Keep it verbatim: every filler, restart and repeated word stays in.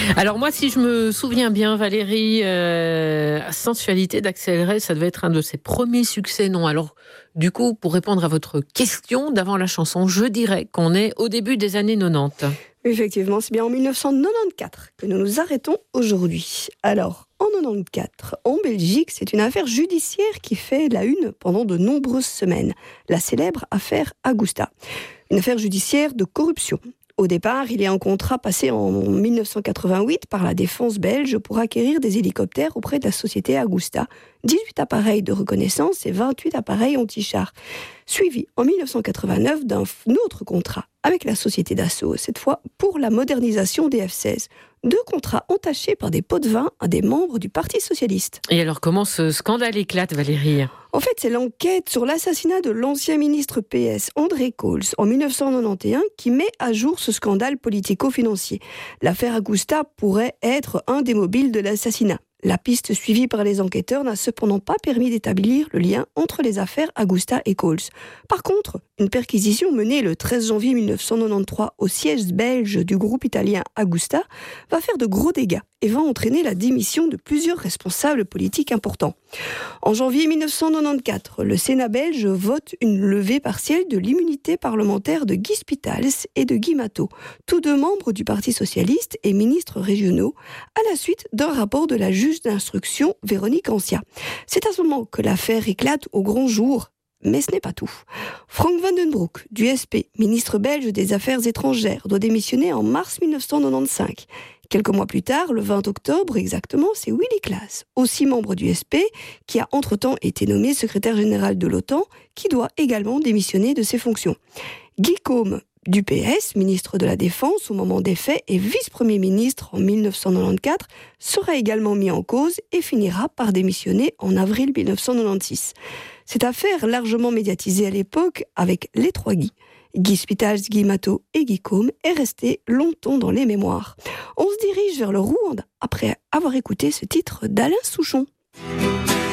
Alors moi, si je me souviens bien, Valérie, euh, Sensualité d'Axel Red, ça devait être un de ses premiers succès, non? Alors, du coup, pour répondre à votre question d'avant la chanson, je dirais qu'on est au début des années quatre-vingt-dix. Effectivement, c'est bien en dix-neuf cent quatre-vingt-quatorze que nous nous arrêtons aujourd'hui. Alors, en quatre-vingt-quatorze, en Belgique, c'est une affaire judiciaire qui fait la une pendant de nombreuses semaines. La célèbre affaire Agusta. Une affaire judiciaire de corruption. Au départ, il y a un contrat passé en dix-neuf cent quatre-vingt-huit par la défense belge pour acquérir des hélicoptères auprès de la société Agusta. dix-huit appareils de reconnaissance et vingt-huit appareils anti-chars. Suivi en dix-neuf cent quatre-vingt-neuf d'un autre contrat avec la société Dassault, cette fois pour la modernisation des F seize. Deux contrats entachés par des pots de vin à des membres du Parti socialiste. Et alors, comment ce scandale éclate, Valérie ? En fait, c'est l'enquête sur l'assassinat de l'ancien ministre P S, André Coles, en dix-neuf cent quatre-vingt-onze, qui met à jour ce scandale politico-financier. L'affaire Agusta pourrait être un des mobiles de l'assassinat. La piste suivie par les enquêteurs n'a cependant pas permis d'établir le lien entre les affaires Agusta et Coles. Par contre, une perquisition menée le treize janvier dix-neuf cent quatre-vingt-treize au siège belge du groupe italien Agusta va faire de gros dégâts et va entraîner la démission de plusieurs responsables politiques importants. En janvier dix-neuf cent quatre-vingt-quatorze, le Sénat belge vote une levée partielle de l'immunité parlementaire de Guy Spitals et de Guy Matteau, tous deux membres du Parti socialiste et ministres régionaux, à la suite d'un rapport de la juge d'instruction Véronique Ancia. C'est à ce moment que l'affaire éclate au grand jour. Mais ce n'est pas tout. Frank Van den Broek, du S P, ministre belge des Affaires étrangères, doit démissionner en mars dix-neuf cent quatre-vingt-quinze. Quelques mois plus tard, le vingt octobre exactement, c'est Willy Klaas, aussi membre du S P, qui a entre-temps été nommé secrétaire général de l'OTAN, qui doit également démissionner de ses fonctions. Guy Côme, du P S, ministre de la Défense au moment des faits et vice-premier ministre en dix-neuf cent quatre-vingt-quatorze, sera également mis en cause et finira par démissionner en avril dix-neuf cent quatre-vingt-seize. Cette affaire, largement médiatisée à l'époque avec les trois Guy, Guy Spitals, Guy Matteau et Guy Côme, est restée longtemps dans les mémoires. On se dirige vers le Rwanda après avoir écouté ce titre d'Alain Souchon.